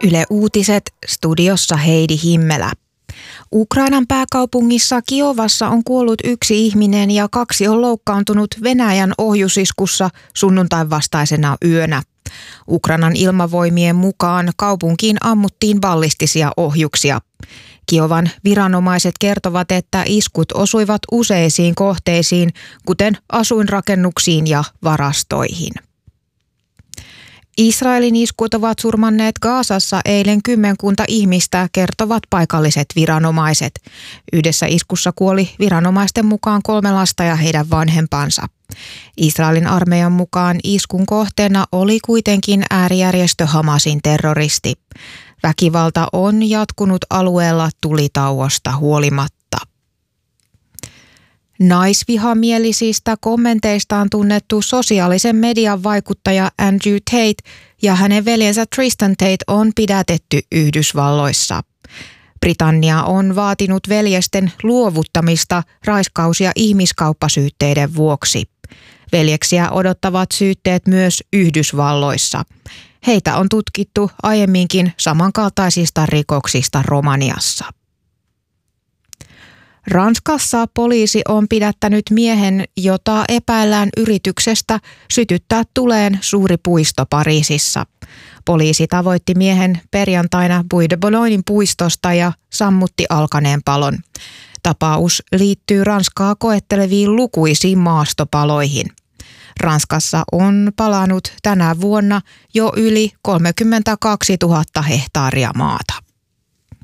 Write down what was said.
Yle Uutiset, studiossa Heidi Himmelä. Ukrainan pääkaupungissa Kiovassa on kuollut 1 ihminen ja 2 on loukkaantunut Venäjän ohjusiskussa sunnuntain vastaisena yönä. Ukrainan ilmavoimien mukaan kaupunkiin ammuttiin ballistisia ohjuksia. Kiovan viranomaiset kertovat, että iskut osuivat useisiin kohteisiin, kuten asuinrakennuksiin ja varastoihin. Israelin iskut ovat surmanneet Gazassa eilen 10 ihmistä, kertovat paikalliset viranomaiset. Yhdessä iskussa kuoli viranomaisten mukaan 3 lasta ja heidän vanhempansa. Israelin armeijan mukaan iskun kohteena oli kuitenkin äärijärjestö Hamasin terroristi. Väkivalta on jatkunut alueella tulitauosta huolimatta. Naisvihamielisistä kommenteistaan tunnettu sosiaalisen median vaikuttaja Andrew Tate ja hänen veljensä Tristan Tate on pidätetty Yhdysvalloissa. Britannia on vaatinut veljesten luovuttamista raiskaus- ja ihmiskauppasyytteiden vuoksi. Veljeksiä odottavat syytteet myös Yhdysvalloissa. Heitä on tutkittu aiemminkin samankaltaisista rikoksista Romaniassa. Ranskassa poliisi on pidättänyt miehen, jota epäillään yrityksestä sytyttää tuleen suuri puisto Pariisissa. Poliisi tavoitti miehen perjantaina Bois de Boulognen puistosta ja sammutti alkaneen palon. Tapaus liittyy Ranskaa koetteleviin lukuisiin maastopaloihin. Ranskassa on palanut tänä vuonna jo yli 32 000 hehtaaria maata.